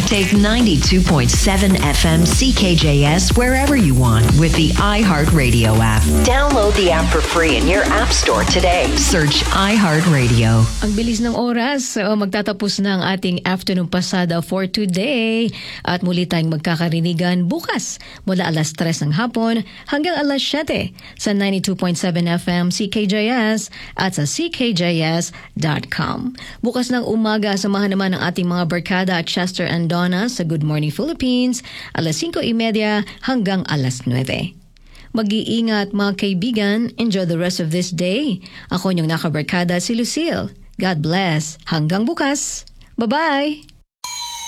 Take 92.7 FM CKJS wherever you want with the iHeartRadio app. Download the app for free in your app store today. Search iHeartRadio. Ang bilis ng oras, magtatapos na ang ating afternoon pasada for today. At muli tayong magkakarinigan bukas mula alas 3 ng hapon hanggang alas 7 sa 92.7 FM CKJS at sa ckjs.com. Bukas ng umaga, samahan naman ang ating mga barkada at Chester and Donna sa Good Morning Philippines, alas 5:30 hanggang alas 9. Mag-iingat mga kaibigan, enjoy the rest of this day. Ako yung nakabarkada si Lucille. God bless. Hanggang bukas. Bye-bye!